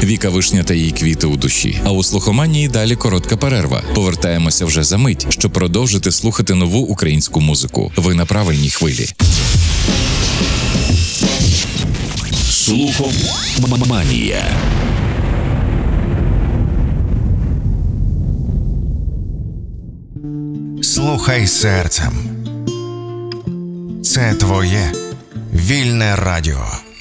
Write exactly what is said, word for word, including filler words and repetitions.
Віка Вишня та її квіти у душі. А у слухоманії далі коротка перерва. Повертаємося вже за мить, щоб продовжити слухати нову українську музику. Ви на правильній хвилі. Слухоманія. Слухай серцем. Це твоє вільне радіо.